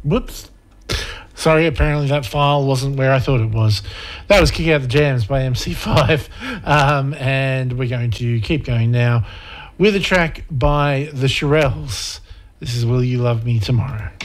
Whoops. Sorry, apparently that file wasn't where I thought it was. That was Kick Out the Jams by MC5. And we're going to keep going now with a track by the Shirelles. This is Will You Love Me Tomorrow?